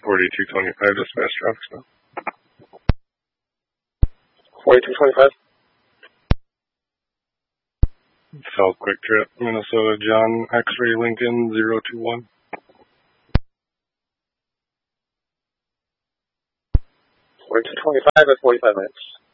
4225 dispatch traffic stop. 4225. South Quick Trip, Minnesota, John X-Ray Lincoln 021. 4225 at 45 minutes.